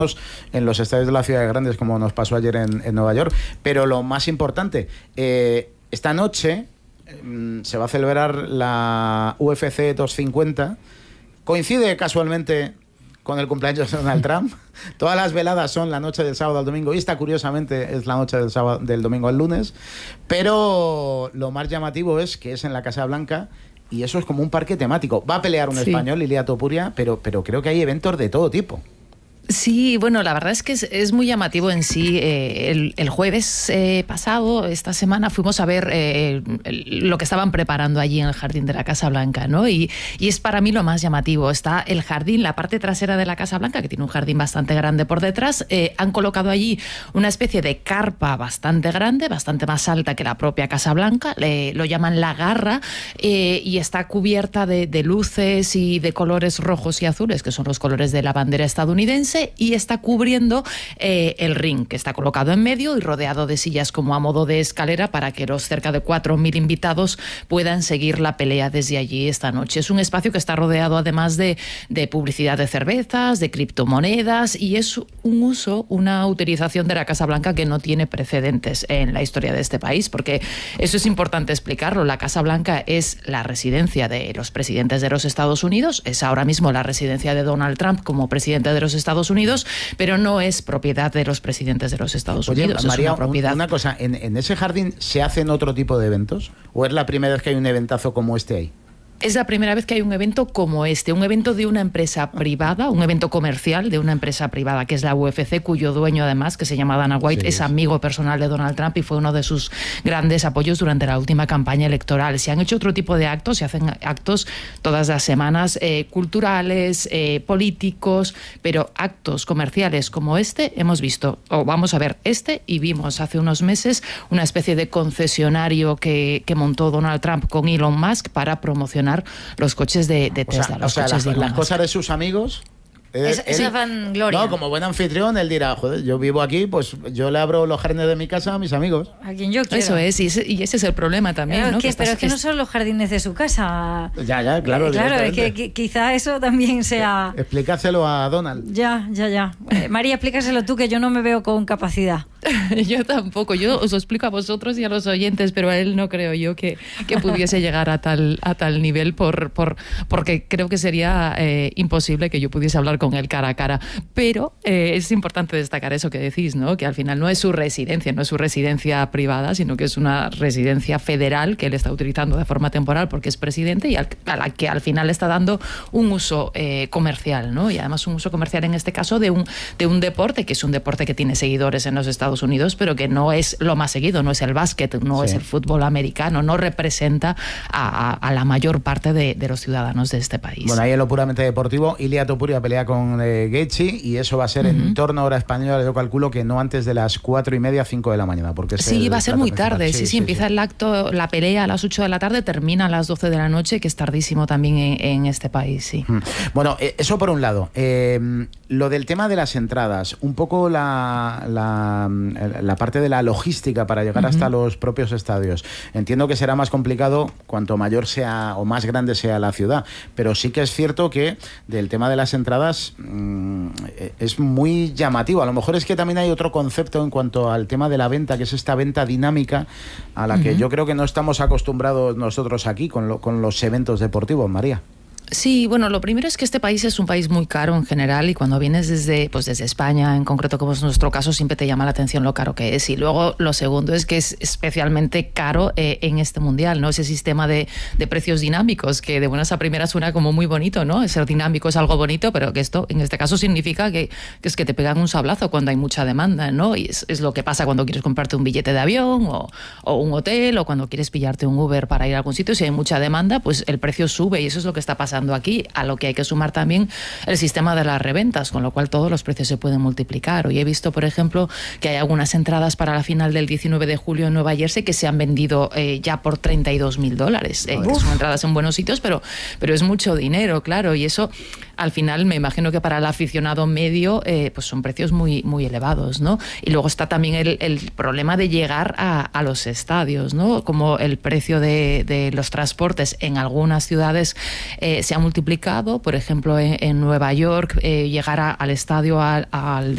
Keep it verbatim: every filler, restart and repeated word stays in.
en los estadios de las ciudades grandes, como nos pasó ayer en, en Nueva York. Pero lo más importante, eh, esta noche eh, se va a celebrar la U F C doscientos cincuenta. Coincide casualmente con el cumpleaños de Donald Trump. Todas las veladas son la noche del sábado al domingo, y esta curiosamente es la noche del sábado, del domingo al lunes. Pero lo más llamativo es que es en la Casa Blanca, y eso es como un parque temático. Va a pelear un sí. español, Ilia Topuria, pero, pero creo que hay eventos de todo tipo. Sí, bueno, la verdad es que es, es muy llamativo en sí. Eh, el, el jueves eh, pasado, esta semana, fuimos a ver eh, el, lo que estaban preparando allí en el jardín de la Casa Blanca, ¿no? Y, y es para mí lo más llamativo. Está el jardín, la parte trasera de la Casa Blanca, que tiene un jardín bastante grande por detrás. Eh, han colocado allí una especie de carpa bastante grande, bastante más alta que la propia Casa Blanca. Le, lo llaman la garra, eh, y está cubierta de, de luces y de colores rojos y azules, que son los colores de la bandera estadounidense. Y está cubriendo eh, el ring, que está colocado en medio y rodeado de sillas como a modo de escalera para que los cerca de cuatro mil invitados puedan seguir la pelea desde allí esta noche. Es un espacio que está rodeado además de, de publicidad de cervezas, de criptomonedas, y es un uso, una utilización de la Casa Blanca que no tiene precedentes en la historia de este país, porque eso es importante explicarlo. La Casa Blanca es la residencia de los presidentes de los Estados Unidos, es ahora mismo la residencia de Donald Trump como presidente de los Estados Unidos, pero no es propiedad de los presidentes de los Estados Oye, Unidos. María, es una propiedad. Una cosa, ¿en, ¿en ese jardín se hacen otro tipo de eventos? ¿O es la primera vez que hay un eventazo como este ahí? Es la primera vez que hay un evento como este, un evento de una empresa privada, un evento comercial de una empresa privada, que es la U F C, cuyo dueño además, que se llama Dana White, sí, es amigo personal de Donald Trump y fue uno de sus grandes apoyos durante la última campaña electoral. Se han hecho otro tipo de actos, se hacen actos todas las semanas, eh, culturales, eh, políticos, pero actos comerciales como este hemos visto, o vamos a ver este, y vimos hace unos meses una especie de concesionario que, que montó Donald Trump con Elon Musk para promocionar los coches de, de Tesla. O sea, los o sea coches las, de las cosas de sus amigos. Es, esa vangloria. No, como buen anfitrión, él dirá, joder, yo vivo aquí, pues yo le abro los jardines de mi casa a mis amigos. A quien yo quiero. Eso es, y ese, y ese es el problema también, pero ¿no? Es que, que pero estás, es que no son los jardines de su casa. Ya, ya, claro. Eh, claro, es que, que quizá eso también sea... Explícaselo a Donald. Ya, ya, ya. Eh, María, explícaselo tú, que yo no me veo con capacidad. Yo tampoco, yo os lo explico a vosotros y a los oyentes, pero a él no creo yo que, que pudiese llegar a tal, a tal nivel, por, por, porque creo que sería eh, imposible que yo pudiese hablar con él cara a cara. Pero eh, es importante destacar eso que decís, ¿no? Que al final no es su residencia, no es su residencia privada, sino que es una residencia federal que él está utilizando de forma temporal porque es presidente, y al, a la que al final está dando un uso eh, comercial, ¿no? Y además un uso comercial en este caso de un, de un deporte, que es un deporte que tiene seguidores en los Estados Unidos, pero que no es lo más seguido, no es el básquet, no sí. es el fútbol americano, no representa a, a, a la mayor parte de, de los ciudadanos de este país. Bueno, ahí en lo puramente deportivo, Ilia Topuria pelea con eh, Gaethje, y eso va a ser uh-huh. en torno a hora española. Yo calculo que no antes de las cuatro y media, cinco de la mañana, porque es sí, el, va a ser muy tarde. Sí, sí, sí, sí empieza sí. el acto, la pelea a las ocho de la tarde, termina a las doce de la noche, que es tardísimo también en, en este país, sí. Uh-huh. Bueno, eh, eso por un lado. Eh, lo del tema de las entradas, un poco la, la, la parte de la logística para llegar uh-huh. hasta los propios estadios. Entiendo que será más complicado cuanto mayor sea o más grande sea la ciudad, pero sí que es cierto que del tema de las entradas mmm, es muy llamativo. A lo mejor es que también hay otro concepto en cuanto al tema de la venta, que es esta venta dinámica a la uh-huh. que yo creo que no estamos acostumbrados nosotros aquí con, lo, con los eventos deportivos, María. Sí, bueno, lo primero es que este país es un país muy caro en general, y cuando vienes desde, pues desde España, en concreto como es nuestro caso, siempre te llama la atención lo caro que es. Y luego lo segundo es que es especialmente caro eh, en este mundial, ¿no? Ese sistema de, de precios dinámicos, que de buenas a primeras suena como muy bonito, ¿no? Ser dinámico es algo bonito, pero que esto en este caso significa que, que es que te pegan un sablazo cuando hay mucha demanda, ¿no? Y es, es lo que pasa cuando quieres comprarte un billete de avión o, o un hotel, o cuando quieres pillarte un Uber para ir a algún sitio. Si hay mucha demanda, pues el precio sube, y eso es lo que está pasando aquí, a lo que hay que sumar también el sistema de las reventas, con lo cual todos los precios se pueden multiplicar. Hoy he visto, por ejemplo, que hay algunas entradas para la final del diecinueve de julio en Nueva Jersey que se han vendido eh, ya por treinta y dos mil dólares. Eh, son entradas en buenos sitios, pero, pero es mucho dinero, claro, y eso al final me imagino que para el aficionado medio eh, pues son precios muy, muy elevados, ¿no? Y luego está también el, el problema de llegar a, a los estadios, ¿no? Como el precio de, de los transportes en algunas ciudades eh, se ha multiplicado. Por ejemplo, en, en Nueva York, eh, llegar a, al estadio al, al,